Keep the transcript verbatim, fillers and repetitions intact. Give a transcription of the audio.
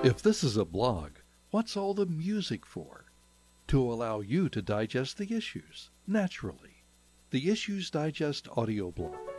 If this is a blog, what's all the music for? To allow you to digest the issues naturally. The Issues Digest audio blog